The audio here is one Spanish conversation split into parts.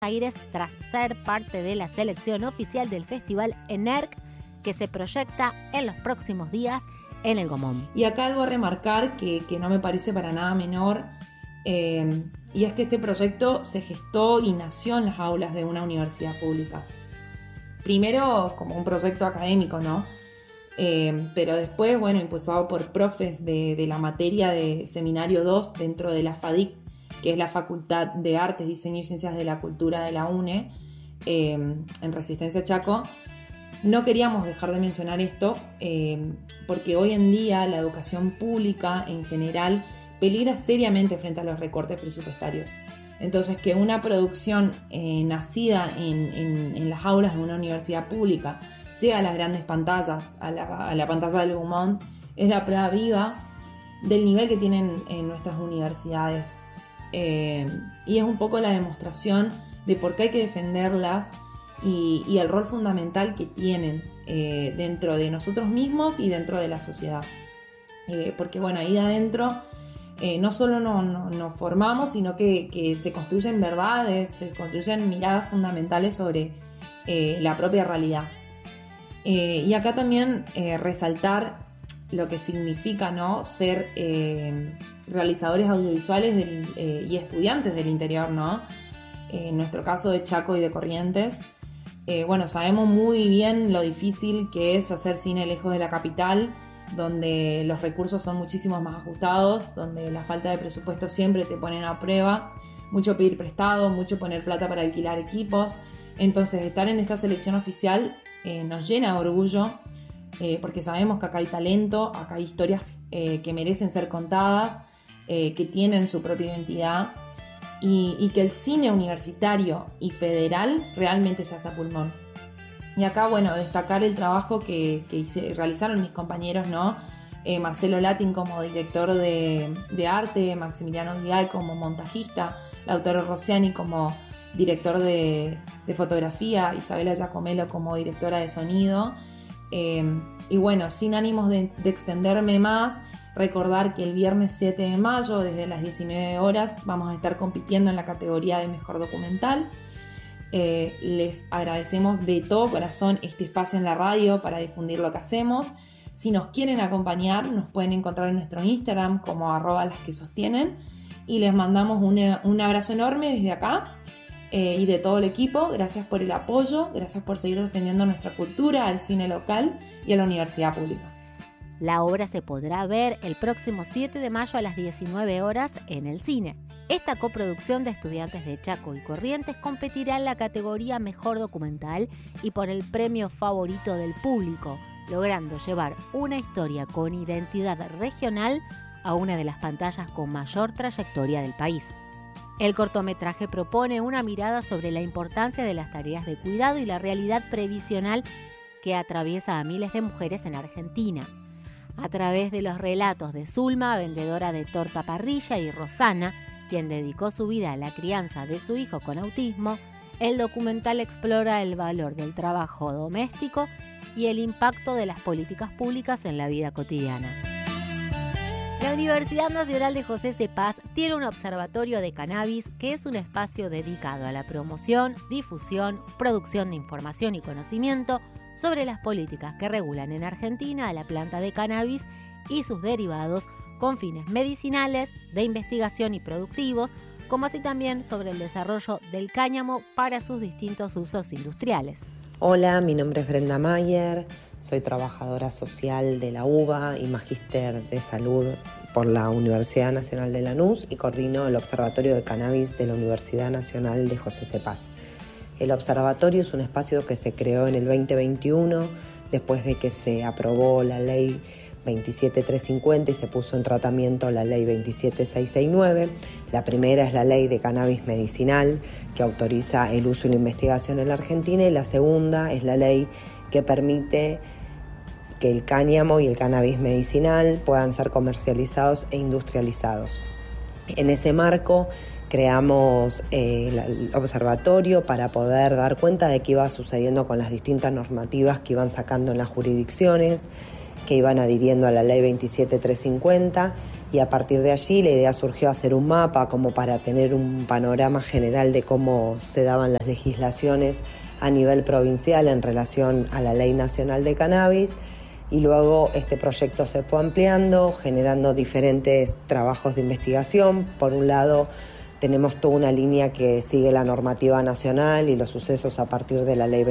Aires tras ser parte de la selección oficial del Festival ENERC, que se proyecta en los próximos días en el Gomón. Y acá algo a remarcar que no me parece para nada menor, y es que este proyecto se gestó y nació en las aulas de una universidad pública. Primero como un proyecto académico, ¿no? Pero después, impulsado por profes de la materia de Seminario 2 dentro de la FADIC, que es la Facultad de Artes, Diseño y Ciencias de la Cultura de la UNE, en Resistencia Chaco. No queríamos dejar de mencionar esto porque hoy en día la educación pública en general peligra seriamente frente a los recortes presupuestarios. Entonces, que una producción nacida en las aulas de una universidad pública llegue a las grandes pantallas, a la pantalla del Gomón, es la prueba viva del nivel que tienen en nuestras universidades. Y es un poco la demostración de por qué hay que defenderlas y el rol fundamental que tienen dentro de nosotros mismos y dentro de la sociedad. Porque ahí adentro no solo nos formamos, sino que se construyen verdades, se construyen miradas fundamentales sobre la propia realidad. Y acá también resaltar lo que significa, ¿no?, ser realizadores audiovisuales y estudiantes del interior, ¿no? En nuestro caso de Chaco y de Corrientes, sabemos muy bien lo difícil que es hacer cine lejos de la capital, donde los recursos son muchísimo más ajustados, donde la falta de presupuesto siempre te ponen a prueba, mucho pedir prestado, mucho poner plata para alquilar equipos. Entonces, estar en esta selección oficial nos llena de orgullo, porque sabemos que acá hay talento, acá hay historias que merecen ser contadas, que tienen su propia identidad, y que el cine universitario y federal realmente se hace a pulmón. Y acá, destacar el trabajo que realizaron mis compañeros, ¿no? Marcelo Latin como director de arte, Maximiliano Vigal como montajista, Lautaro Rossiani como director de fotografía, Isabela Giacomelo como directora de sonido. Sin ánimos de extenderme más, recordar que el viernes 7 de mayo, desde las 19 horas, vamos a estar compitiendo en la categoría de Mejor Documental. Les agradecemos de todo corazón este espacio en la radio para difundir lo que hacemos. Si nos quieren acompañar, nos pueden encontrar en nuestro Instagram como @lasquesostienen, y les mandamos un abrazo enorme desde acá y de todo el equipo. Gracias por el apoyo, gracias por seguir defendiendo nuestra cultura, al cine local y a la universidad pública. La obra se podrá ver el próximo 7 de mayo a las 19 horas en el cine. Esta coproducción de estudiantes de Chaco y Corrientes competirá en la categoría Mejor Documental y por el premio favorito del público, logrando llevar una historia con identidad regional a una de las pantallas con mayor trayectoria del país. El cortometraje propone una mirada sobre la importancia de las tareas de cuidado y la realidad previsional que atraviesa a miles de mujeres en Argentina. A través de los relatos de Zulma, vendedora de torta parrilla, y Rosana, quien dedicó su vida a la crianza de su hijo con autismo, el documental explora el valor del trabajo doméstico y el impacto de las políticas públicas en la vida cotidiana. La Universidad Nacional de José C. Paz tiene un observatorio de cannabis que es un espacio dedicado a la promoción, difusión, producción de información y conocimiento sobre las políticas que regulan en Argentina a la planta de cannabis y sus derivados con fines medicinales, de investigación y productivos, como así también sobre el desarrollo del cáñamo para sus distintos usos industriales. Hola, mi nombre es Brenda Mayer, soy trabajadora social de la UBA y magíster de salud por la Universidad Nacional de Lanús y coordino el Observatorio de Cannabis de la Universidad Nacional de José C. Paz. El observatorio es un espacio que se creó en el 2021, después de que se aprobó la ley 27350 y se puso en tratamiento la ley 27669. La primera es la ley de cannabis medicinal, que autoriza el uso y la investigación en la Argentina, y la segunda es la ley que permite que el cáñamo y el cannabis medicinal puedan ser comercializados e industrializados. En ese marco creamos el observatorio para poder dar cuenta de qué iba sucediendo con las distintas normativas que iban sacando en las jurisdicciones, que iban adhiriendo a la ley 27350 y a partir de allí la idea surgió hacer un mapa como para tener un panorama general de cómo se daban las legislaciones a nivel provincial en relación a la Ley Nacional de Cannabis, y luego este proyecto se fue ampliando, generando diferentes trabajos de investigación. Por un lado, tenemos toda una línea que sigue la normativa nacional y los sucesos a partir de la Ley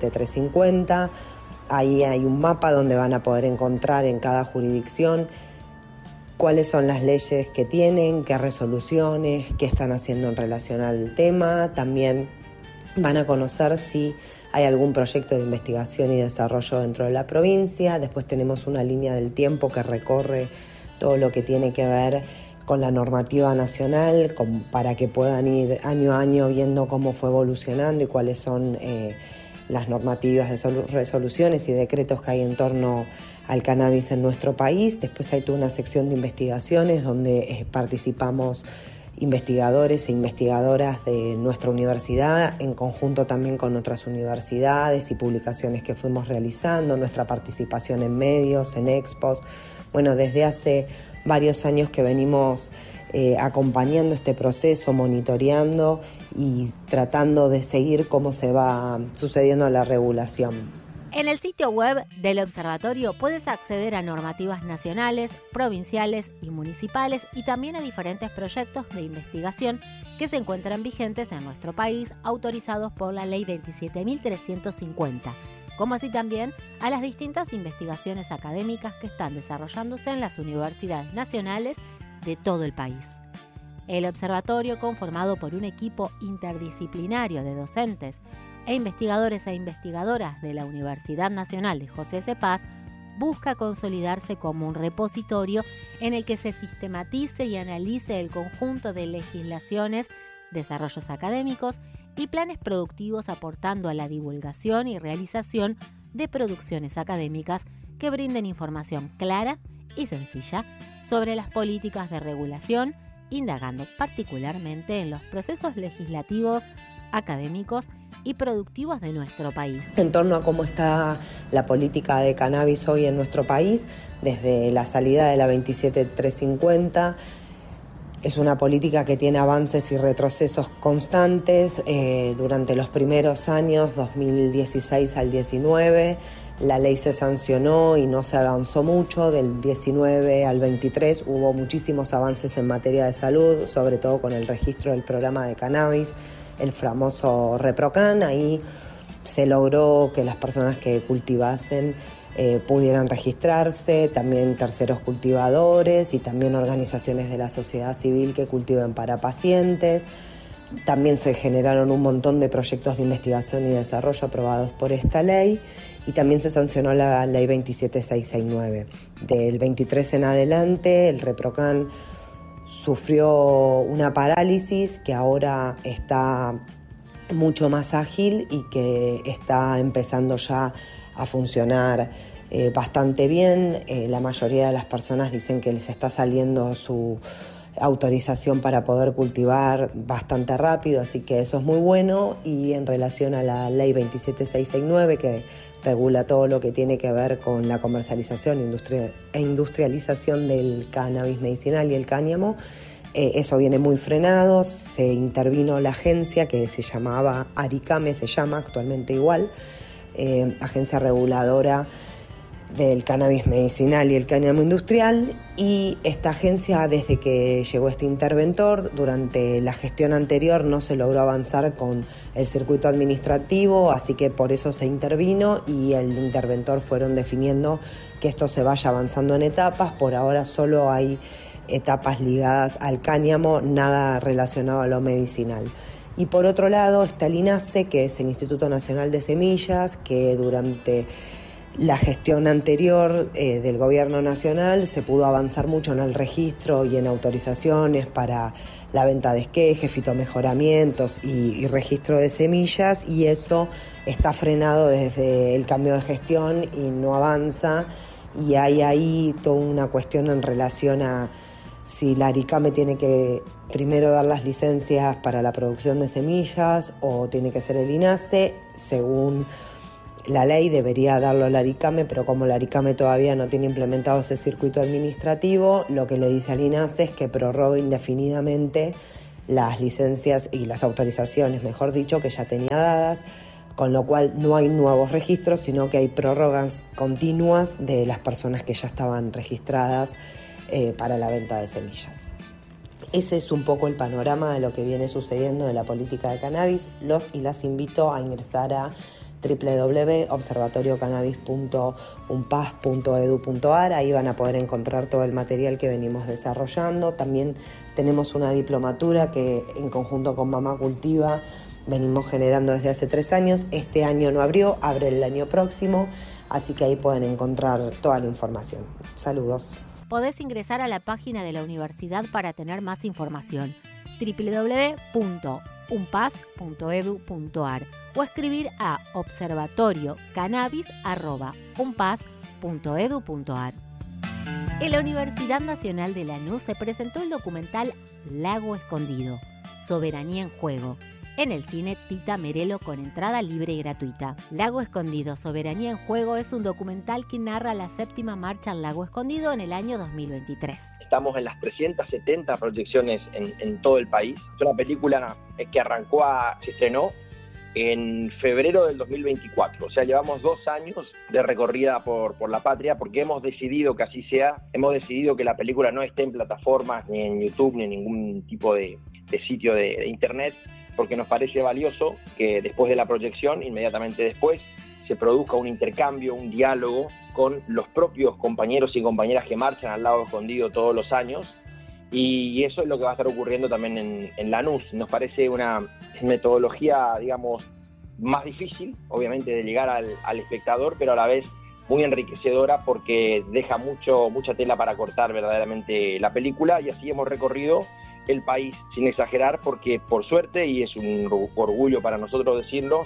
27350. Ahí hay un mapa donde van a poder encontrar en cada jurisdicción cuáles son las leyes que tienen, qué resoluciones, qué están haciendo en relación al tema. También van a conocer si hay algún proyecto de investigación y desarrollo dentro de la provincia. Después tenemos una línea del tiempo que recorre todo lo que tiene que ver con la normativa nacional, para que puedan ir año a año viendo cómo fue evolucionando y cuáles son las normativas de resoluciones y decretos que hay en torno al cannabis en nuestro país. Después hay toda una sección de investigaciones donde participamos investigadores e investigadoras de nuestra universidad, en conjunto también con otras universidades y publicaciones que fuimos realizando, nuestra participación en medios, en expos. Bueno, desde hace varios años que venimos acompañando este proceso, monitoreando y tratando de seguir cómo se va sucediendo la regulación. En el sitio web del observatorio puedes acceder a normativas nacionales, provinciales y municipales, y también a diferentes proyectos de investigación que se encuentran vigentes en nuestro país, autorizados por la Ley 27.350, como así también a las distintas investigaciones académicas que están desarrollándose en las universidades nacionales de todo el país. El observatorio, conformado por un equipo interdisciplinario de docentes e investigadores e investigadoras de la Universidad Nacional de José C. Paz, busca consolidarse como un repositorio en el que se sistematice y analice el conjunto de legislaciones, desarrollos académicos y planes productivos, aportando a la divulgación y realización de producciones académicas que brinden información clara y sencilla sobre las políticas de regulación, indagando particularmente en los procesos legislativos, académicos y productivos de nuestro país. En torno a cómo está la política de cannabis hoy en nuestro país, desde la salida de la 27350, es una política que tiene avances y retrocesos constantes. Durante los primeros años, 2016 al 19, la ley se sancionó y no se avanzó mucho. Del 19 al 23 hubo muchísimos avances en materia de salud, sobre todo con el registro del programa de cannabis, el famoso ReproCan. Ahí se logró que las personas que cultivasen pudieran registrarse, también terceros cultivadores y también organizaciones de la sociedad civil que cultiven para pacientes. También se generaron un montón de proyectos de investigación y desarrollo aprobados por esta ley, y también se sancionó la ley 27669. Del 23 en adelante, el ReproCan sufrió una parálisis que ahora está mucho más ágil y que está empezando ya a funcionar bastante bien. La mayoría de las personas dicen que les está saliendo su autorización para poder cultivar bastante rápido, así que eso es muy bueno. Y en relación a la ley 27669, que regula todo lo que tiene que ver con la comercialización e industrialización del cannabis medicinal y el cáñamo, eso viene muy frenado. Se intervino la agencia que se llamaba ARICAME, se llama actualmente igual, agencia reguladora del cannabis medicinal y el cáñamo industrial, y esta agencia, desde que llegó este interventor, durante la gestión anterior no se logró avanzar con el circuito administrativo, así que por eso se intervino y el interventor fueron definiendo que esto se vaya avanzando en etapas. Por ahora solo hay etapas ligadas al cáñamo, nada relacionado a lo medicinal. Y por otro lado está el INASE, que es el Instituto Nacional de Semillas, que durante la gestión anterior del gobierno nacional se pudo avanzar mucho en el registro y en autorizaciones para la venta de esquejes, fitomejoramientos y registro de semillas, y eso está frenado desde el cambio de gestión y no avanza. Y hay ahí toda una cuestión en relación a si la ARICAME tiene que primero dar las licencias para la producción de semillas o tiene que ser el INASE, según La ley debería darlo la ARICAME, pero como la ARICAME todavía no tiene implementado ese circuito administrativo, lo que le dice al INASE es que prorrogue indefinidamente las licencias y las autorizaciones, mejor dicho, que ya tenía dadas, con lo cual no hay nuevos registros, sino que hay prórrogas continuas de las personas que ya estaban registradas para la venta de semillas. Ese es un poco el panorama de lo que viene sucediendo en la política de cannabis. Los y las invito a ingresar a www.observatoriocannabis.unpas.edu.ar. Ahí van a poder encontrar todo el material que venimos desarrollando. También tenemos una diplomatura que en conjunto con Mamá Cultiva venimos generando desde hace 3 años. Este año no abrió, abre el año próximo, así que ahí pueden encontrar toda la información. Saludos. Podés ingresar a la página de la universidad para tener más información, www.unpas.edu.ar, o escribir a observatoriocannabis@unpas.edu.ar. En la Universidad Nacional de Lanús se presentó el documental Lago Escondido, Soberanía en Juego, en el cine Tita Merelo con entrada libre y gratuita. Lago Escondido, Soberanía en Juego es un documental que narra la 7ª marcha al Lago Escondido en el año 2023. Estamos en las 370 proyecciones en todo el país. Es una película que se estrenó en febrero del 2024. O sea, llevamos 2 años de recorrida por la patria porque hemos decidido que así sea. Hemos decidido que la película no esté en plataformas, ni en YouTube, ni en ningún tipo de sitio de internet, porque nos parece valioso que después de la proyección, inmediatamente después, se produzca un intercambio, un diálogo con los propios compañeros y compañeras que marchan al Lago Escondido todos los años, y eso es lo que va a estar ocurriendo también en Lanús. Nos parece una metodología, digamos, más difícil, obviamente, de llegar al espectador, pero a la vez muy enriquecedora porque deja mucha tela para cortar verdaderamente la película, y así hemos recorrido el país sin exagerar, porque por suerte, y es un orgullo para nosotros decirlo,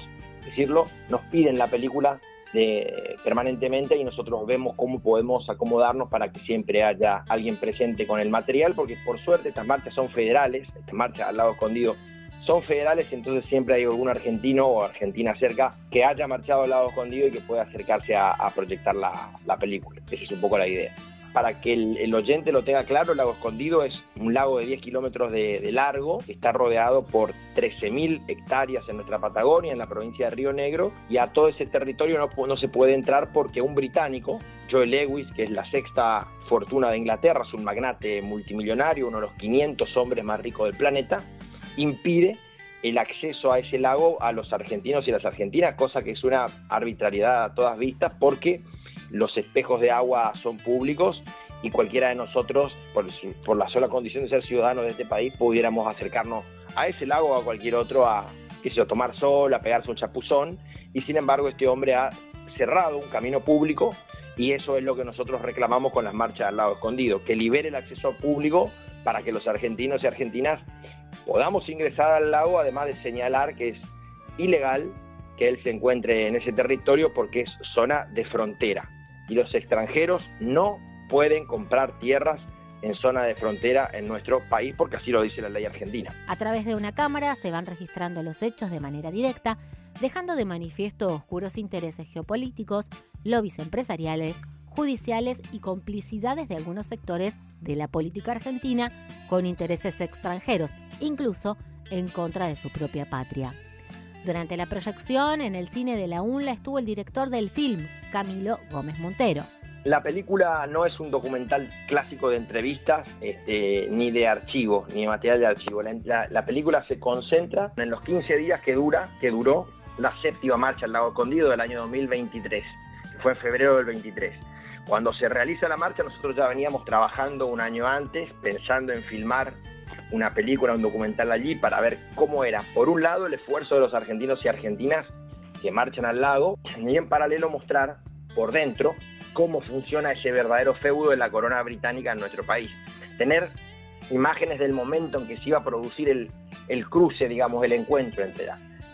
nos piden la película permanentemente, y nosotros vemos cómo podemos acomodarnos para que siempre haya alguien presente con el material, porque por suerte estas marchas son federales, estas marchas al Lago Escondido son federales, entonces siempre hay algún argentino o argentina cerca que haya marchado al Lago Escondido y que pueda acercarse a proyectar la película. Esa es un poco la idea. Para que el oyente lo tenga claro, el Lago Escondido es un lago de 10 kilómetros de largo, que está rodeado por 13.000 hectáreas en nuestra Patagonia, en la provincia de Río Negro, y a todo ese territorio no se puede entrar porque un británico, Joe Lewis, que es la 6ª fortuna de Inglaterra, es un magnate multimillonario, uno de los 500 hombres más ricos del planeta, impide el acceso a ese lago a los argentinos y las argentinas, cosa que es una arbitrariedad a todas vistas, porque los espejos de agua son públicos y cualquiera de nosotros, por la sola condición de ser ciudadanos de este país, pudiéramos acercarnos a ese lago o a cualquier otro a tomar sol, a pegarse un chapuzón, y sin embargo este hombre ha cerrado un camino público, y eso es lo que nosotros reclamamos con las marchas al Lago Escondido, que libere el acceso público para que los argentinos y argentinas podamos ingresar al lago, además de señalar que es ilegal que él se encuentre en ese territorio porque es zona de frontera, y los extranjeros no pueden comprar tierras en zona de frontera en nuestro país, porque así lo dice la ley argentina. A través de una cámara se van registrando los hechos de manera directa, dejando de manifiesto oscuros intereses geopolíticos, lobbies empresariales, judiciales y complicidades de algunos sectores de la política argentina con intereses extranjeros, incluso en contra de su propia patria. Durante la proyección en el cine de la UNLA estuvo el director del film, Camilo Gómez Montero. La película no es un documental clásico de entrevistas, ni de archivo, ni de material de archivo. La película se concentra en los 15 días que duró la 7ª marcha al Lago Escondido del año 2023, que fue en febrero del 23. Cuando se realiza la marcha, nosotros ya veníamos trabajando un año antes, pensando en filmar una película, un documental allí, para ver cómo era, por un lado, el esfuerzo de los argentinos y argentinas que marchan al lago, y en paralelo mostrar por dentro cómo funciona ese verdadero feudo de la corona británica en nuestro país. Tener imágenes del momento en que se iba a producir el cruce, digamos, el encuentro entre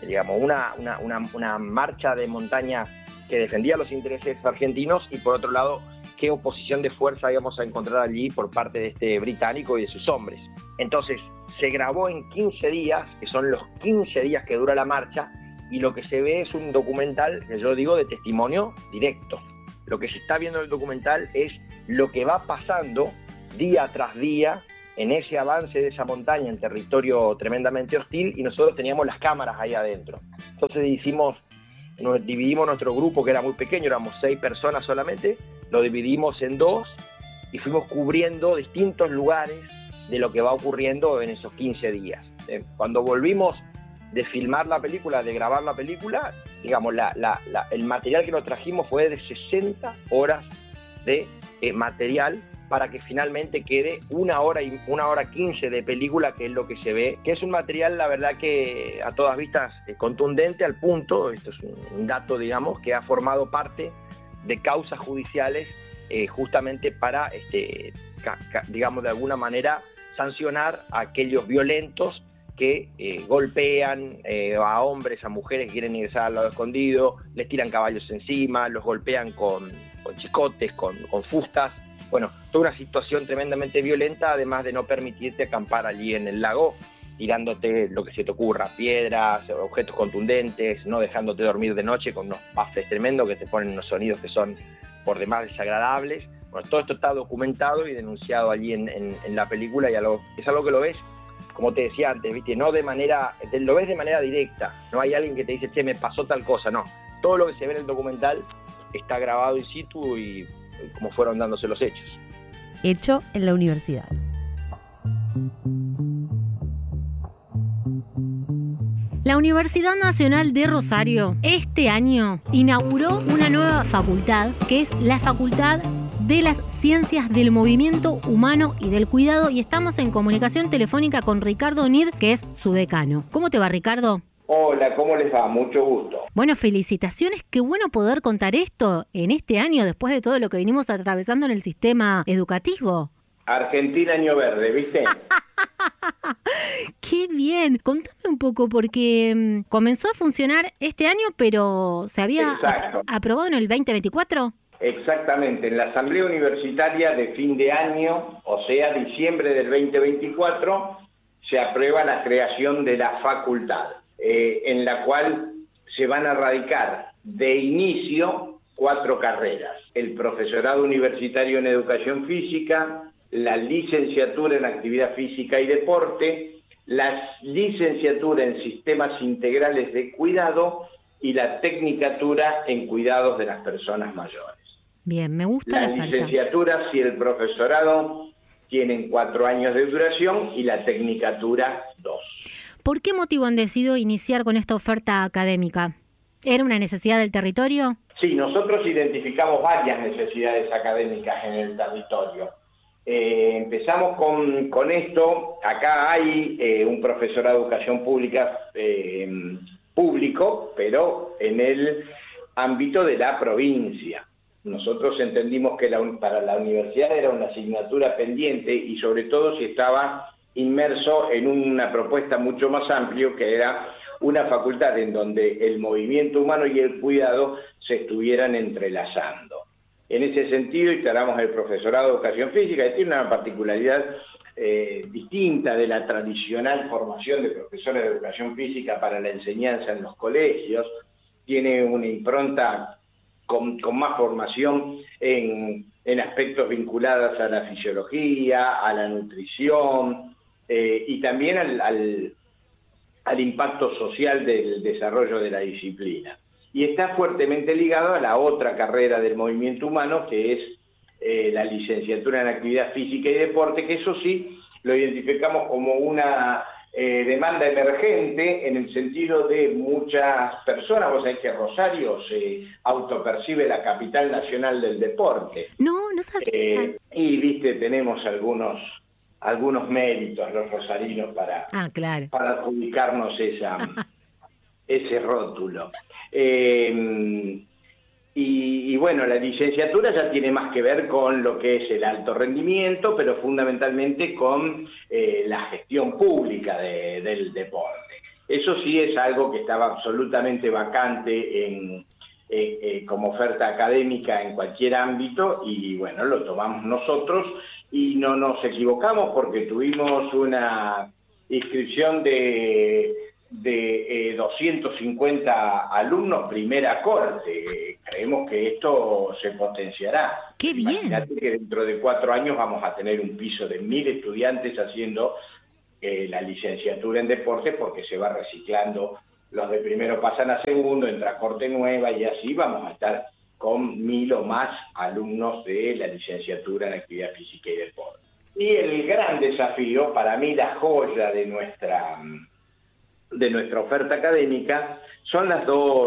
una marcha de montaña que defendía los intereses argentinos, y por otro lado, qué oposición de fuerza íbamos a encontrar allí por parte de este británico y de sus hombres. Entonces, se grabó en 15 días, que son los 15 días que dura la marcha, y lo que se ve es un documental, que yo digo, de testimonio directo. Lo que se está viendo en el documental es lo que va pasando día tras día en ese avance de esa montaña en territorio tremendamente hostil, y nosotros teníamos las cámaras ahí adentro. Entonces dividimos nuestro grupo, que era muy pequeño, éramos 6 personas solamente, lo dividimos en 2 y fuimos cubriendo distintos lugares de lo que va ocurriendo en esos 15 días. Cuando volvimos de filmar la película, de grabar la película, digamos, el material que nos trajimos fue de 60 horas de material para que finalmente quede 1 hora y 1 hora 15 de película, que es lo que se ve, que es un material, la verdad, que a todas vistas contundente, al punto, esto es un dato, digamos, que ha formado parte de causas judiciales justamente para, digamos, de alguna manera sancionar a aquellos violentos que golpean a hombres, a mujeres que quieren ingresar al lado escondido, les tiran caballos encima, los golpean con chicotes, con fustas. Bueno, toda una situación tremendamente violenta, además de no permitirte acampar allí en el lago, tirándote lo que se te ocurra, piedras, objetos contundentes, no dejándote dormir de noche con unos baffles tremendos que te ponen unos sonidos que son por demás desagradables. Bueno, todo esto está documentado y denunciado allí en la película, y es algo que lo ves, como te decía antes, ¿viste? No lo ves de manera directa, no hay alguien que te dice, che, me pasó tal cosa, no. Todo lo que se ve en el documental está grabado in situ y cómo fueron dándose los hechos. Hecho en la universidad. La Universidad Nacional de Rosario este año inauguró una nueva facultad, que es la Facultad de las Ciencias del Movimiento Humano y del Cuidado, y estamos en comunicación telefónica con Ricardo Nid, que es su decano. ¿Cómo te va, Ricardo? Hola, ¿cómo les va? Mucho gusto. Bueno, felicitaciones, qué bueno poder contar esto en este año, después de todo lo que venimos atravesando en el sistema educativo. Argentina año verde, ¿viste? ¡Qué bien! Contame un poco, porque comenzó a funcionar este año, pero ¿se había aprobado en el 2024? Exactamente, en la Asamblea Universitaria de fin de año, o sea, diciembre del 2024, se aprueba la creación de la facultad, en la cual se van a radicar de inicio 4 carreras: el profesorado universitario en educación física, la licenciatura en actividad física y deporte, la licenciatura en sistemas integrales de cuidado y la tecnicatura en cuidados de las personas mayores. Bien, me gusta la oferta. Las licenciaturas y el profesorado tienen 4 años de duración y la tecnicatura 2. ¿Por qué motivo han decidido iniciar con esta oferta académica? ¿Era una necesidad del territorio? Sí, nosotros identificamos varias necesidades académicas en el territorio. Empezamos con esto. Acá hay un profesorado de educación pública público, pero en el ámbito de la provincia. Nosotros entendimos que para la universidad era una asignatura pendiente, y sobre todo si estaba inmerso en una propuesta mucho más amplia, que era una facultad en donde el movimiento humano y el cuidado se estuvieran entrelazando. En ese sentido instalamos el profesorado de educación física, que tiene una particularidad distinta de la tradicional formación de profesores de educación física para la enseñanza en los colegios. Tiene una impronta con más formación en aspectos vinculados a la fisiología, a la nutrición, y también al impacto social del desarrollo de la disciplina. Y está fuertemente ligado a la otra carrera del movimiento humano, que es la licenciatura en actividad física y deporte, que eso sí lo identificamos como una demanda emergente, en el sentido de muchas personas. Vos sabés que Rosario se autopercibe la capital nacional del deporte. No sabía. Y viste, tenemos algunos méritos los rosarinos para adjudicarnos ese rótulo. Y bueno, la licenciatura ya tiene más que ver con lo que es el alto rendimiento, pero fundamentalmente con la gestión pública del deporte. Eso sí es algo que estaba absolutamente vacante como oferta académica en cualquier ámbito, y bueno, lo tomamos nosotros y no nos equivocamos, porque tuvimos una inscripción de de 250 alumnos primera corte. Creemos que esto se potenciará. ¡Qué bien! Imagínate que dentro de 4 años vamos a tener un piso de 1000 estudiantes haciendo la licenciatura en deportes, porque se va reciclando. Los de primero pasan a segundo, entra corte nueva y así vamos a estar con 1000 o más alumnos de la licenciatura en actividad física y deporte. Y el gran desafío, para mí la joya de nuestra oferta académica, son las 2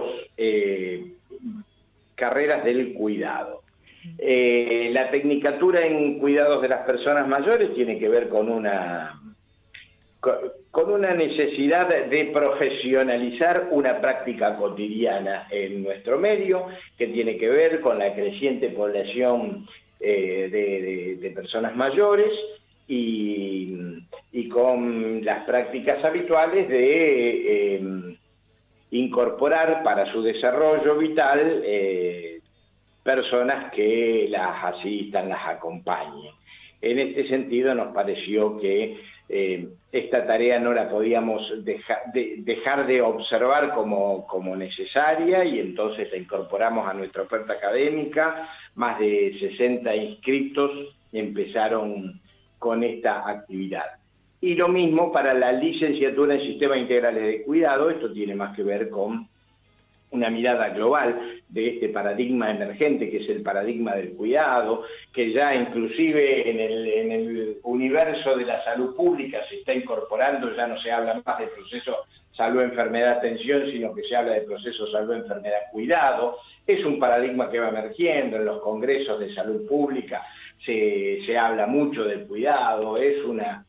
carreras del cuidado. La tecnicatura en cuidados de las personas mayores tiene que ver con una necesidad de profesionalizar una práctica cotidiana en nuestro medio, que tiene que ver con la creciente población de personas mayores y con las prácticas habituales de incorporar para su desarrollo vital personas que las asistan, las acompañen. En este sentido nos pareció que esta tarea no la podíamos dejar de observar como necesaria, y entonces la incorporamos a nuestra oferta académica. Más de 60 inscritos empezaron con esta actividad. Y lo mismo para la licenciatura en Sistemas Integrales de Cuidado. Esto tiene más que ver con una mirada global de este paradigma emergente, que es el paradigma del cuidado, que ya inclusive en el universo de la salud pública se está incorporando. Ya no se habla más de proceso salud-enfermedad-atención, sino que se habla de proceso salud-enfermedad-cuidado. Es un paradigma que va emergiendo. En los congresos de salud pública se habla mucho del cuidado. Es una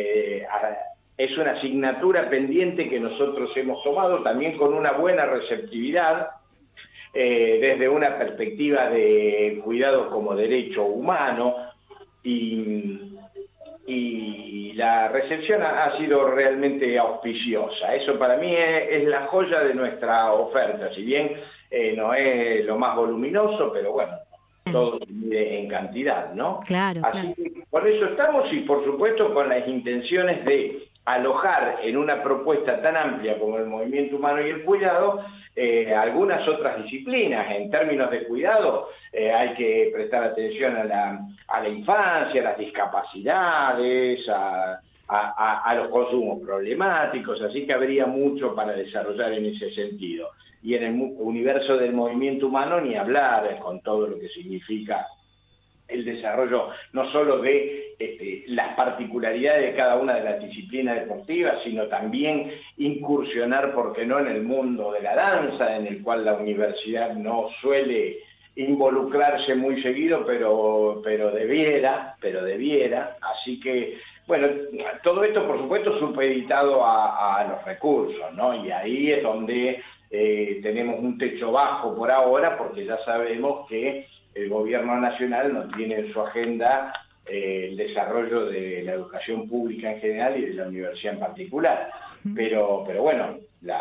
asignatura pendiente que nosotros hemos tomado también con una buena receptividad, desde una perspectiva de cuidado como derecho humano, y la recepción ha sido realmente auspiciosa. Eso para mí es la joya de nuestra oferta, si bien no es lo más voluminoso, pero bueno, todo se mide en cantidad, ¿no? Claro, Así que por eso estamos, y por supuesto con las intenciones de alojar en una propuesta tan amplia como el movimiento humano y el cuidado algunas otras disciplinas. En términos de cuidado hay que prestar atención a la infancia, a las discapacidades, a los consumos problemáticos, así que habría mucho para desarrollar en ese sentido. Y en el universo del movimiento humano ni hablar, con todo lo que significa el desarrollo no solo de las particularidades de cada una de las disciplinas deportivas, sino también incursionar, ¿por qué no?, en el mundo de la danza, en el cual la universidad no suele involucrarse muy seguido, pero debiera. Así que, bueno, todo esto, por supuesto, supeditado a los recursos, ¿no? Y ahí es donde tenemos un techo bajo por ahora, porque ya sabemos que el gobierno nacional no tiene en su agenda el desarrollo de la educación pública en general y de la universidad en particular. Pero bueno,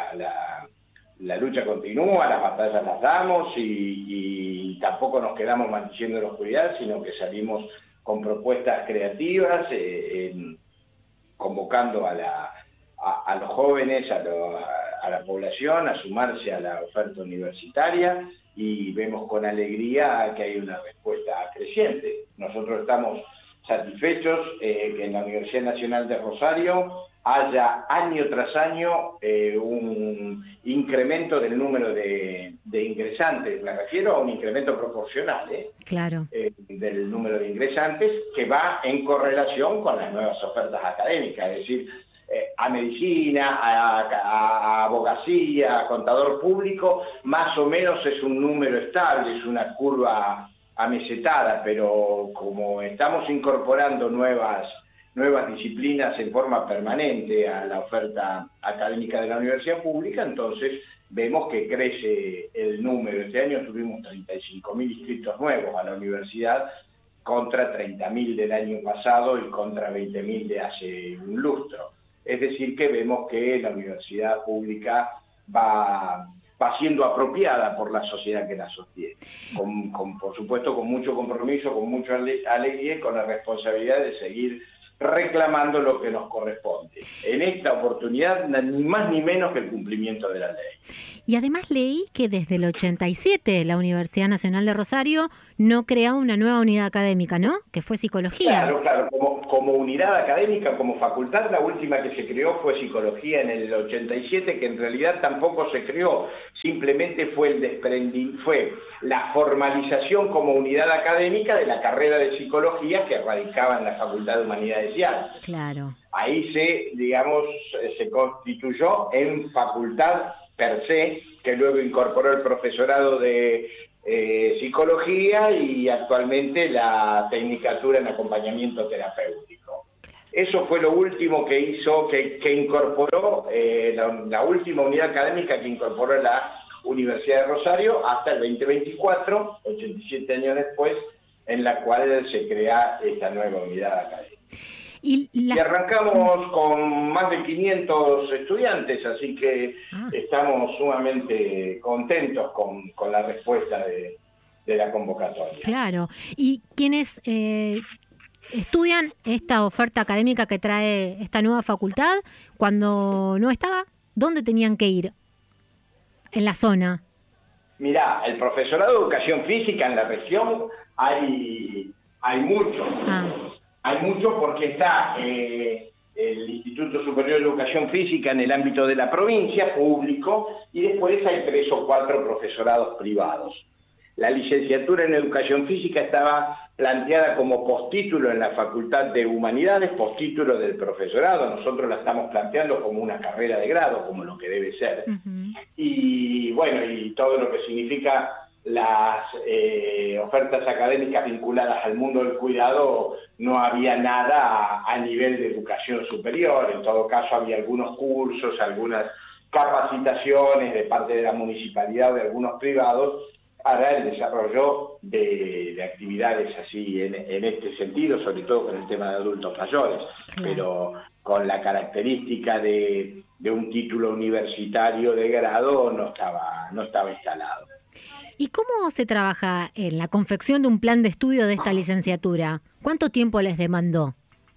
la lucha continúa, las batallas las damos, y tampoco nos quedamos maldiciendo la oscuridad, sino que salimos con propuestas creativas, convocando a los jóvenes, a la población a sumarse a la oferta universitaria, y vemos con alegría que hay una respuesta creciente. Nosotros estamos satisfechos que en la Universidad Nacional de Rosario haya año tras año un incremento del número de ingresantes. Me refiero a un incremento proporcional, claro, del número de ingresantes, que va en correlación con las nuevas ofertas académicas, es decir, a medicina, a abogacía, a contador público, más o menos es un número estable, es una curva amesetada, pero como estamos incorporando nuevas disciplinas en forma permanente a la oferta académica de la universidad pública, entonces vemos que crece el número. Este año tuvimos 35.000 inscritos nuevos a la universidad, contra 30.000 del año pasado y contra 20.000 de hace un lustro. Es decir, que vemos que la universidad pública va siendo apropiada por la sociedad que la sostiene, por supuesto con mucho compromiso, con mucha alegría y con la responsabilidad de seguir reclamando lo que nos corresponde. En esta oportunidad, ni más ni menos que el cumplimiento de la ley. Y además leí que desde el 87 la Universidad Nacional de Rosario no crea una nueva unidad académica, ¿no? Que fue psicología. Claro, como unidad académica, como facultad, la última que se creó fue psicología en el 87, que en realidad tampoco se creó, simplemente fue fue la formalización como unidad académica de la carrera de psicología que radicaba en la Facultad de Humanidades y Artes. Claro. Ahí se constituyó en facultad per se, que luego incorporó el profesorado de psicología y actualmente la tecnicatura en acompañamiento terapéutico. Eso fue lo último que hizo, que incorporó, la última unidad académica que incorporó la Universidad de Rosario hasta el 2024, 87 años después, en la cual se crea esta nueva unidad académica. Y arrancamos con más de 500 estudiantes, así que estamos sumamente contentos con la respuesta de la convocatoria. Claro. ¿Y quiénes estudian esta oferta académica que trae esta nueva facultad? Cuando no estaba, ¿dónde tenían que ir en la zona? Mirá, el profesorado de educación física en la región hay mucho. Hay mucho porque está el Instituto Superior de Educación Física en el ámbito de la provincia, público, y después hay 3 o 4 profesorados privados. La licenciatura en Educación Física estaba planteada como postítulo en la Facultad de Humanidades, postítulo del profesorado. Nosotros la estamos planteando como una carrera de grado, como lo que debe ser. Uh-huh. Y bueno, y todo lo que significa las ofertas académicas vinculadas al mundo del cuidado, no había nada a nivel de educación superior. En todo caso había algunos cursos, algunas capacitaciones de parte de la municipalidad o de algunos privados para el desarrollo de actividades así en este sentido, sobre todo con el tema de adultos mayores, pero con la característica de un título universitario de grado no estaba instalado. ¿Y cómo se trabaja en la confección de un plan de estudio de esta licenciatura? ¿Cuánto tiempo les demandó?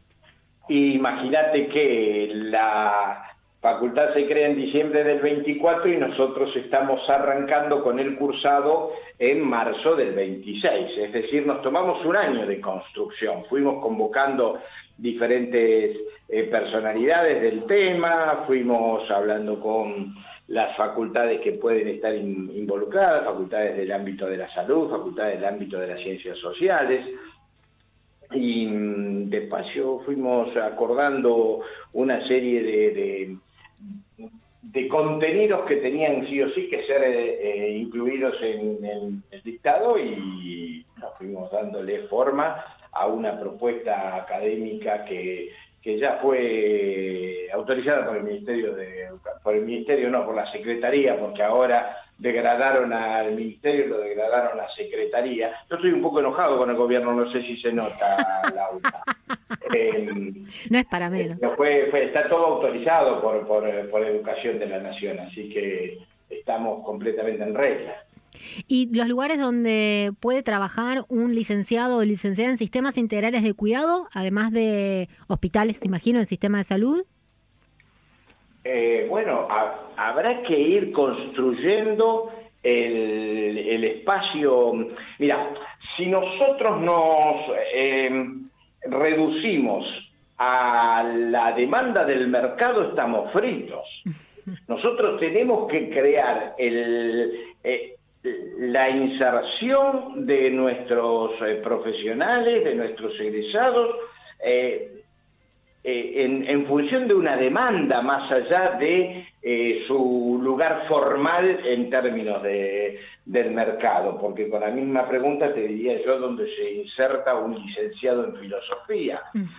Imagínate que la facultad se crea en diciembre del 24 y nosotros estamos arrancando con el cursado en marzo del 26. Es decir, nos tomamos un año de construcción. Fuimos convocando diferentes personalidades del tema, fuimos hablando con las facultades que pueden estar involucradas, facultades del ámbito de la salud, facultades del ámbito de las ciencias sociales, y despacio fuimos acordando una serie de contenidos que tenían sí o sí que ser incluidos en el dictado, y nos fuimos dándole forma a una propuesta académica que ya fue autorizada por por la Secretaría, porque ahora degradaron al Ministerio, lo degradaron a Secretaría. Yo estoy un poco enojado con el gobierno, no sé si se nota, Laura. No es para menos. Está todo autorizado por Educación de la Nación, así que estamos completamente en regla. ¿Y los lugares donde puede trabajar un licenciado o licenciada en sistemas integrales de cuidado, además de hospitales, imagino, el sistema de salud? Bueno, habrá que ir construyendo el espacio. Mira, si nosotros nos reducimos a la demanda del mercado, estamos fritos. Nosotros tenemos que crear la inserción de nuestros profesionales, de nuestros egresados, en función de una demanda más allá de su lugar formal en términos del mercado, porque con la misma pregunta te diría yo dónde se inserta un licenciado en filosofía.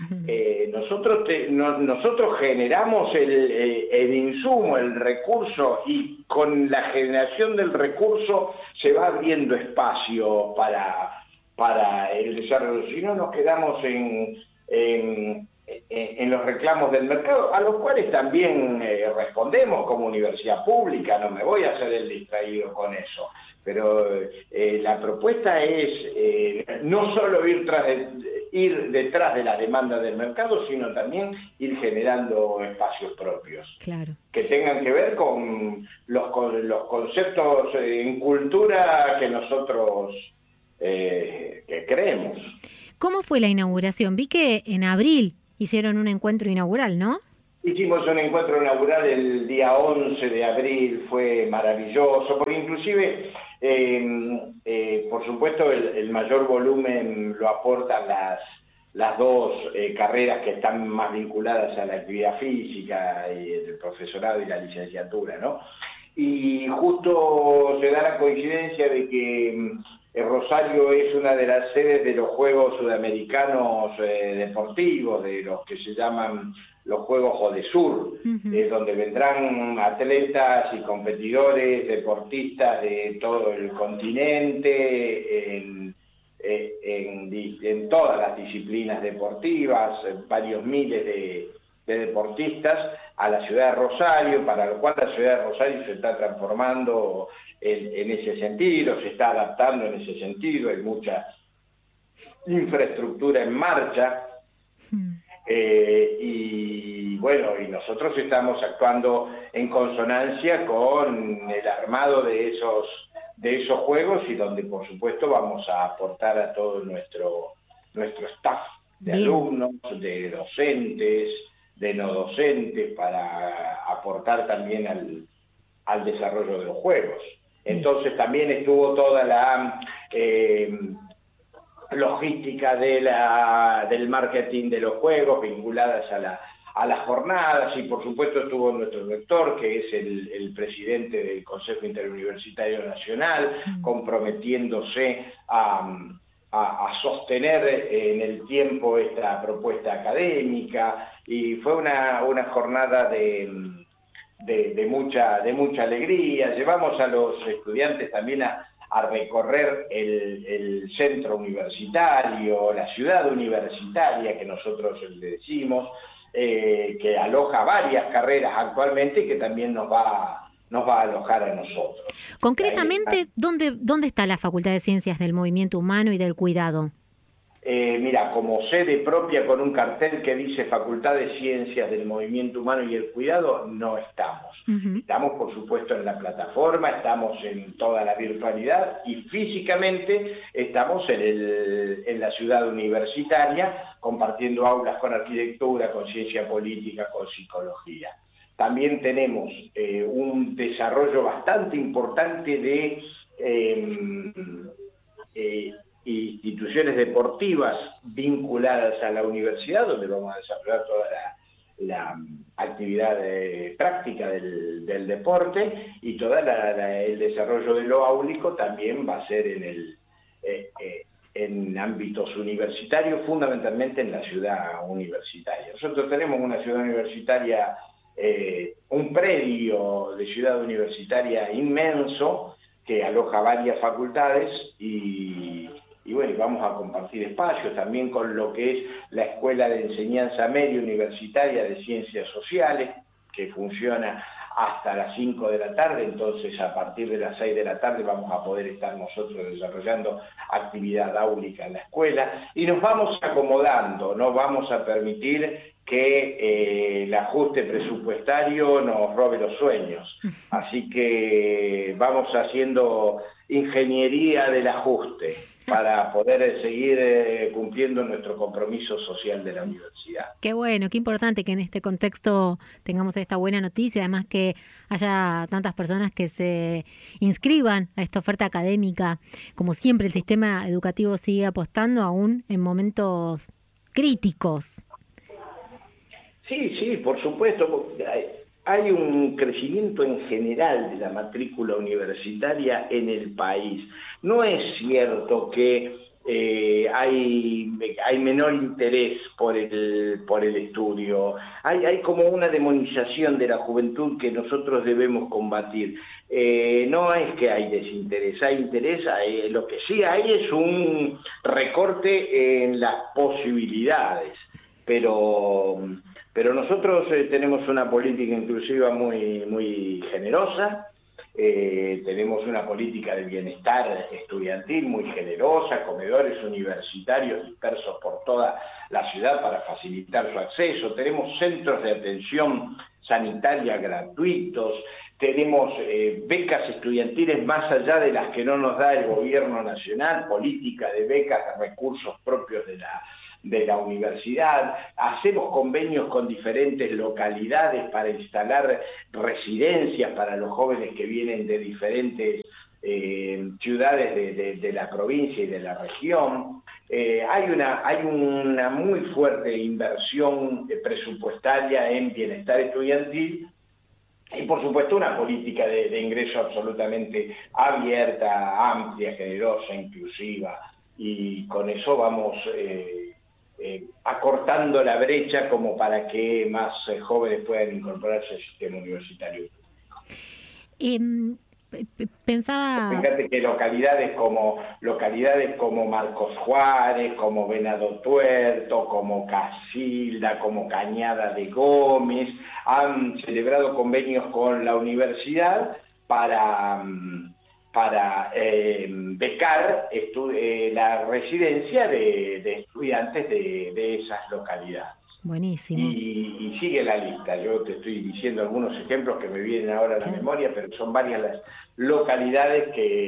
Nosotros generamos el insumo, el recurso, y con la generación del recurso se va abriendo espacio para el desarrollo. Si no, nos quedamos en los reclamos del mercado, a los cuales también respondemos como universidad pública. No me voy a hacer el distraído con eso, pero la propuesta es no solo ir tras ir detrás de las demandas del mercado, sino también ir generando espacios propios. Claro. Que tengan que ver con los conceptos en cultura que nosotros que creemos. ¿Cómo fue la inauguración? Vi que en abril hicieron un encuentro inaugural, ¿no? Hicimos un encuentro inaugural el día 11 de abril, fue maravilloso, porque inclusive, por supuesto, el mayor volumen lo aportan las dos carreras que están más vinculadas a la actividad física, y el profesorado y la licenciatura, ¿no? Y justo se da la coincidencia de que Rosario es una de las sedes de los Juegos Sudamericanos Deportivos, de los que se llaman los Juegos Jodesur, donde vendrán atletas y competidores, deportistas de todo el continente, en todas las disciplinas deportivas, varios miles de deportistas, a la ciudad de Rosario, para lo cual la ciudad de Rosario se está transformando en ese sentido, se está adaptando en ese sentido, hay mucha infraestructura en marcha. Y bueno, y nosotros estamos actuando en consonancia con el armado de esos juegos, y donde por supuesto vamos a aportar a todo nuestro staff de alumnos, de docentes, de no docentes, para aportar también al desarrollo de los juegos. Entonces también estuvo toda la logística del marketing de los juegos vinculadas a las jornadas, y por supuesto estuvo nuestro rector, que es el presidente del Consejo Interuniversitario Nacional, comprometiéndose a sostener en el tiempo esta propuesta académica, y fue una jornada de mucha alegría. Llevamos a los estudiantes también a recorrer el centro universitario, la ciudad universitaria que nosotros le decimos, que aloja varias carreras actualmente y que también nos va a alojar a nosotros. Concretamente, ¿dónde está la Facultad de Ciencias del Movimiento Humano y del Cuidado? Mira, como sede propia con un cartel que dice Facultad de Ciencias del Movimiento Humano y el Cuidado, no estamos. Estamos, por supuesto, en la plataforma, estamos en toda la virtualidad, y físicamente estamos en la ciudad universitaria, compartiendo aulas con arquitectura, con ciencia política, con psicología. También tenemos un desarrollo bastante importante de instituciones deportivas vinculadas a la universidad, donde vamos a desarrollar toda la actividad práctica del deporte, y todo el desarrollo de lo áulico también va a ser en ámbitos universitarios, fundamentalmente en la ciudad universitaria. Nosotros tenemos una ciudad universitaria, un predio de ciudad universitaria inmenso, que aloja varias facultades, y bueno, vamos a compartir espacios también con lo que es la Escuela de Enseñanza Media Universitaria de Ciencias Sociales, que funciona hasta las 5 de la tarde, entonces a partir de las 6 de la tarde vamos a poder estar nosotros desarrollando actividad áulica en la escuela, y nos vamos acomodando, no vamos a permitir que el ajuste presupuestario nos robe los sueños. Así que vamos haciendo ingeniería del ajuste para poder seguir cumpliendo nuestro compromiso social de la universidad. Qué bueno, qué importante que en este contexto tengamos esta buena noticia, además que haya tantas personas que se inscriban a esta oferta académica. Como siempre, el sistema educativo sigue apostando aún en momentos críticos. Sí, por supuesto. Hay un crecimiento en general de la matrícula universitaria en el país. No es cierto que hay menor interés por el estudio. Hay como una demonización de la juventud que nosotros debemos combatir. No es que hay desinterés, hay interés. Lo que sí hay es un recorte en las posibilidades, pero nosotros tenemos una política inclusiva muy generosa, tenemos una política de bienestar estudiantil muy generosa, comedores universitarios dispersos por toda la ciudad para facilitar su acceso, tenemos centros de atención sanitaria gratuitos, tenemos becas estudiantiles más allá de las que no nos da el gobierno nacional, política de becas de recursos propios de la universidad, hacemos convenios con diferentes localidades para instalar residencias para los jóvenes que vienen de diferentes ciudades de la provincia y de la región. Hay una muy fuerte inversión presupuestaria en bienestar estudiantil y por supuesto una política de ingreso absolutamente abierta, amplia, generosa, inclusiva, y con eso vamos acortando la brecha como para que más jóvenes puedan incorporarse al sistema universitario público. Pensaba... Fíjate que localidades como Marcos Juárez, como Venado Tuerto, como Casilda, como Cañada de Gómez, han celebrado convenios con la universidad para becar la residencia de estudiantes de esas localidades. Buenísimo. Y sigue la lista. Yo te estoy diciendo algunos ejemplos que me vienen ahora a la memoria, pero son varias las localidades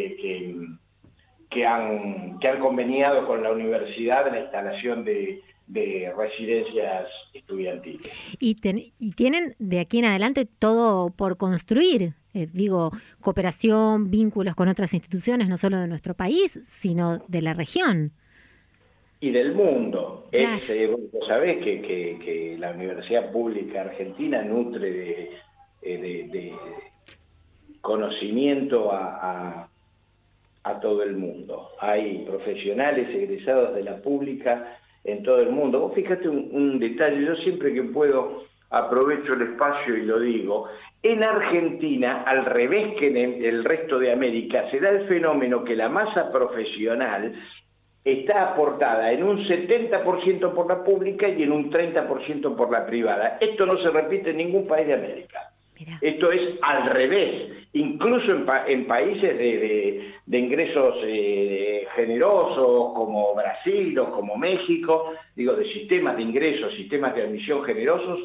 que han conveniado con la universidad en la instalación de residencias estudiantiles. Y tienen de aquí en adelante todo por construir, cooperación, vínculos con otras instituciones, no solo de nuestro país, sino de la región. Y del mundo. Claro. Vos sabés que la Universidad Pública Argentina nutre de conocimiento a todo el mundo. Hay profesionales egresados de la pública en todo el mundo. Vos fíjate un detalle, yo siempre que puedo aprovecho el espacio y lo digo. En Argentina, al revés que en el resto de América, se da el fenómeno que la masa profesional está aportada en un 70% por la pública y en un 30% por la privada. Esto no se repite en ningún país de América. Mirá. Esto es al revés. Incluso en países de ingresos generosos como Brasil o como México, de sistemas de ingresos, sistemas de admisión generosos,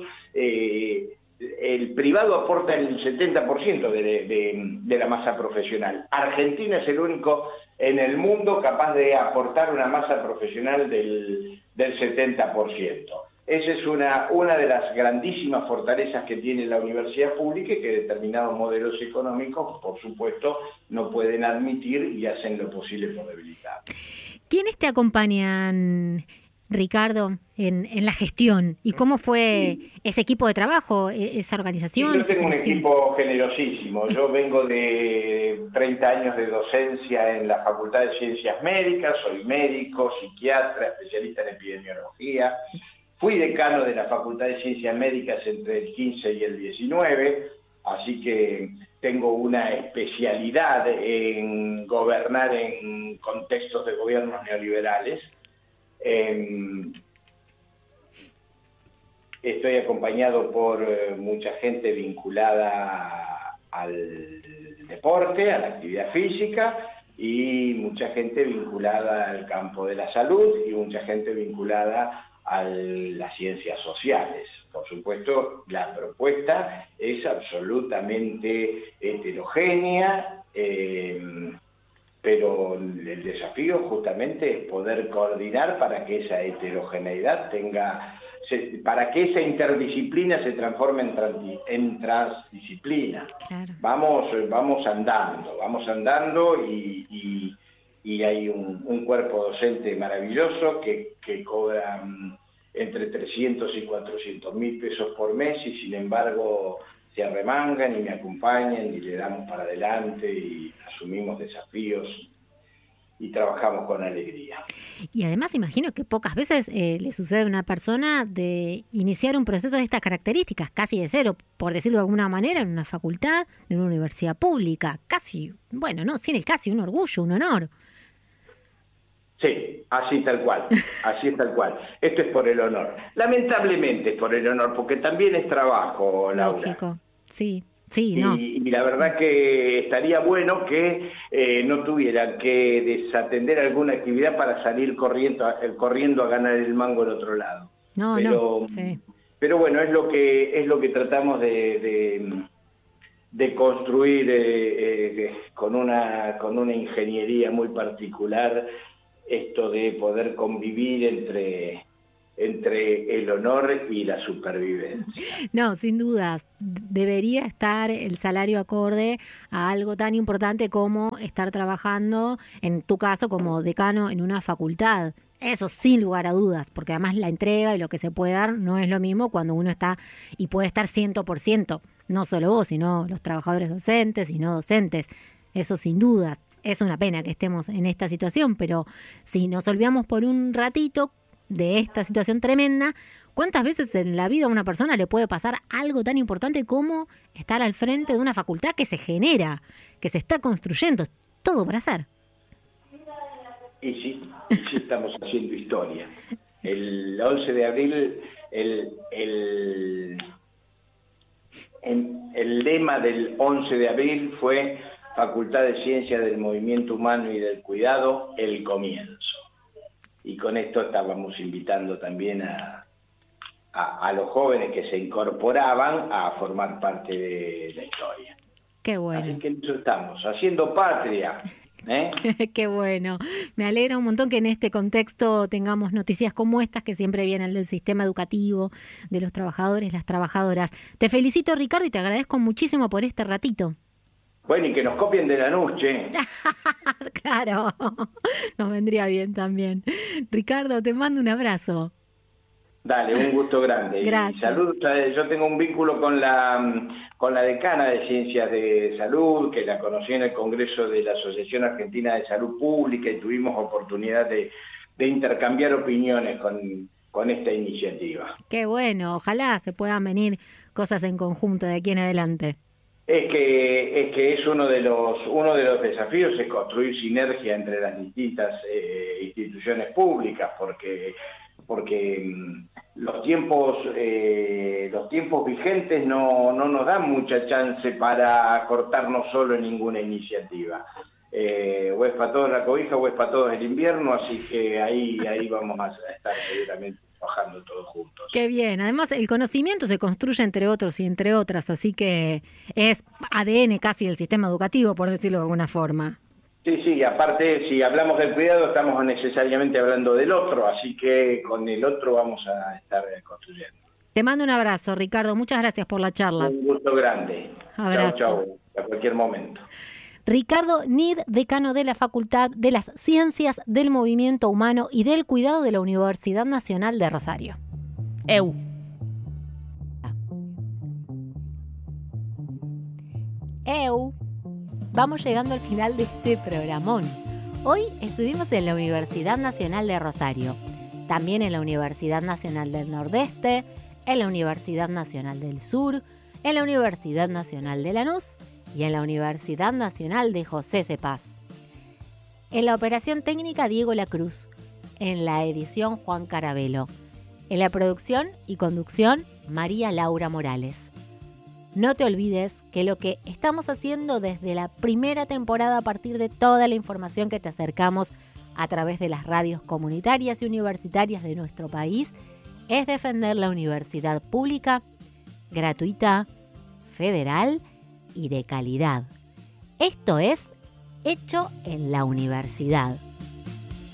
el privado aporta el 70% de la masa profesional. Argentina es el único en el mundo capaz de aportar una masa profesional del 70%. Esa es una de las grandísimas fortalezas que tiene la universidad pública y que determinados modelos económicos, por supuesto, no pueden admitir y hacen lo posible por debilitar. ¿Quiénes te acompañan, Ricardo, en la gestión? ¿Y cómo fue ese equipo de trabajo, esa organización? Yo tengo un equipo generosísimo. Yo vengo de 30 años de docencia en la Facultad de Ciencias Médicas, soy médico, psiquiatra, especialista en epidemiología. Fui decano de la Facultad de Ciencias Médicas entre el 15 y el 19, así que tengo una especialidad en gobernar en contextos de gobiernos neoliberales. Estoy acompañado por mucha gente vinculada al deporte, a la actividad física, y mucha gente vinculada al campo de la salud y mucha gente vinculada a las ciencias sociales. Por supuesto, la propuesta es absolutamente heterogénea, pero el desafío justamente es poder coordinar para que esa heterogeneidad para que esa interdisciplina se transforme en transdisciplina. Claro. Vamos andando y hay un cuerpo docente maravilloso que cobra entre 300 y 400 mil pesos por mes y sin embargo se arremangan y me acompañan y le damos para adelante y asumimos desafíos y trabajamos con alegría. Y además imagino que pocas veces le sucede a una persona de iniciar un proceso de estas características, casi de cero, por decirlo de alguna manera, en una facultad de una universidad pública. Casi, sin el casi, un orgullo, un honor. Sí, así tal cual. Esto es por el honor. Lamentablemente es por el honor, porque también es trabajo, Laura. Lógico, sí. Sí, y, no. y la verdad que estaría bueno que no tuvieran que desatender alguna actividad para salir corriendo a ganar el mango al otro lado. No. Sí. Pero bueno, es lo que tratamos de construir con una ingeniería muy particular, esto de poder convivir entre el honor y la supervivencia. No, sin dudas, debería estar el salario acorde a algo tan importante como estar trabajando, en tu caso, como decano en una facultad. Eso sin lugar a dudas, porque además la entrega y lo que se puede dar no es lo mismo cuando uno está y puede estar 100%, no solo vos, sino los trabajadores docentes y no docentes. Eso sin dudas. Es una pena que estemos en esta situación, pero si nos olvidamos por un ratito de esta situación tremenda, ¿cuántas veces en la vida a una persona le puede pasar algo tan importante como estar al frente de una facultad que se genera, que se está construyendo? Todo por hacer. Y sí estamos haciendo historia. El 11 de abril, el lema del 11 de abril fue Facultad de Ciencias del Movimiento Humano y del Cuidado, el comienzo. Y con esto estábamos invitando también a los jóvenes que se incorporaban a formar parte de la historia. Qué bueno. Así que en eso estamos, haciendo patria. Qué bueno. Me alegra un montón que en este contexto tengamos noticias como estas que siempre vienen del sistema educativo, de los trabajadores, las trabajadoras. Te felicito, Ricardo, y te agradezco muchísimo por este ratito. Bueno, y que nos copien de Lanús, che. Claro, nos vendría bien también. Ricardo, te mando un abrazo. Dale, un gusto grande. Gracias. Y salud, yo tengo un vínculo con la decana de Ciencias de Salud, que la conocí en el Congreso de la Asociación Argentina de Salud Pública y tuvimos oportunidad de intercambiar opiniones con esta iniciativa. Qué bueno, ojalá se puedan venir cosas en conjunto de aquí en adelante. Es que es uno de los desafíos es construir sinergia entre las distintas instituciones públicas, porque los tiempos vigentes no nos dan mucha chance para acortarnos solo en ninguna iniciativa. O es para todos la cobija o es para todos el invierno, así que ahí vamos a estar seguramente trabajando todos juntos. Qué bien. Además, el conocimiento se construye entre otros y entre otras, así que es ADN casi del sistema educativo, por decirlo de alguna forma. Sí, aparte, si hablamos del cuidado, estamos necesariamente hablando del otro, así que con el otro vamos a estar construyendo. Te mando un abrazo, Ricardo. Muchas gracias por la charla. Un gusto grande. Abrazo. Chau, a cualquier momento. Ricardo Nid, decano de la Facultad de las Ciencias del Movimiento Humano y del Cuidado de la Universidad Nacional de Rosario. Vamos llegando al final de este programón. Hoy estuvimos en la Universidad Nacional de Rosario, también en la Universidad Nacional del Nordeste, en la Universidad Nacional del Sur, en la Universidad Nacional de Lanús y en la Universidad Nacional de José Cepaz. En la operación técnica, Diego Lacruz. En la edición, Juan Carabelo. En la producción y conducción, María Laura Morales. No te olvides que lo que estamos haciendo desde la primera temporada, a partir de toda la información que te acercamos a través de las radios comunitarias y universitarias de nuestro país, es defender la universidad pública, gratuita, federal y de calidad. Esto es Hecho en la Universidad.